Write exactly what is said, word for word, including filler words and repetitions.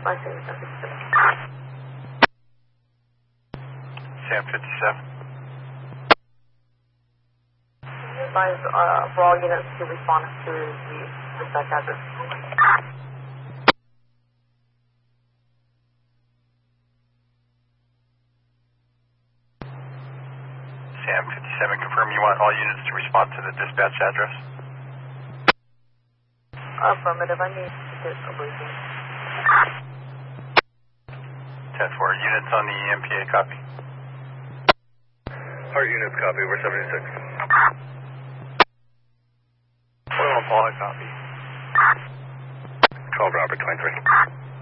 five seven seven seven. Sam fifty-seven. Advise uh, for all units to respond to the dispatch address. Sam fifty-seven, confirm you want all units to respond to the dispatch address? Affirmative, I need to get a briefing. ten four, units on the M P A, copy. Heart units, copy, we're seventy-six. Oil and Paul, copy. twelve, Robert, twenty-three.